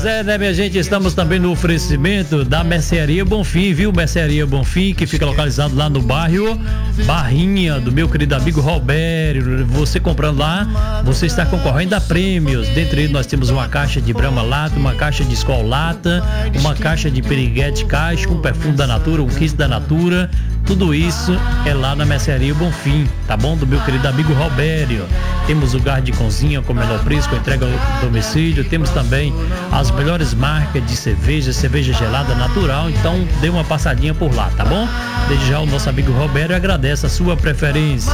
Pois é, né, minha gente? Estamos também no oferecimento da Mercearia Bonfim, viu? Mercearia Bonfim, que fica localizado lá no bairro Barrinha, do meu querido amigo Robério. Você comprando lá, você está concorrendo a prêmios. Dentre eles, nós temos uma caixa de Brahma Lata, uma caixa de Skol Lata, uma caixa de Piriguete Caixa, um perfume da Natura, um kit da Natura. Tudo isso é lá na Mercearia Bonfim, tá bom? Do meu querido amigo Robério. Temos o gás de cozinha com menor preço, com entrega ao domicílio. Temos também as melhores marcas de cerveja gelada natural. Então dê uma passadinha por lá, tá bom? Desde já o nosso amigo Robério agradece a sua preferência.